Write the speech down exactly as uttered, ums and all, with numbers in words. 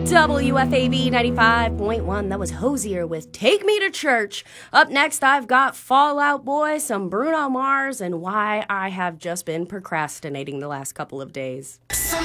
W F A B ninety-five point one. That was Hosier with Take Me to Church. Up next, I've got Fall Out Boy, some Bruno Mars, and why I have just been procrastinating the last couple of days.